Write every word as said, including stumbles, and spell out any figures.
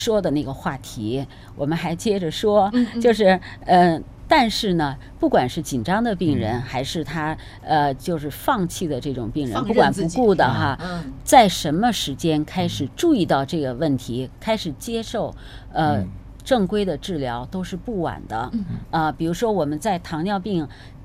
说的那个话题，我们还接着说， 嗯嗯就是呃。但是呢，不管是紧张的病人， 嗯还是他呃，就是放弃的这种病人， 放不管不任自己顾的哈， 嗯在什么时间开始注意到这个问题，开始接受呃、 嗯正规的治疗都是不晚的。 嗯啊、比如说我们在糖尿病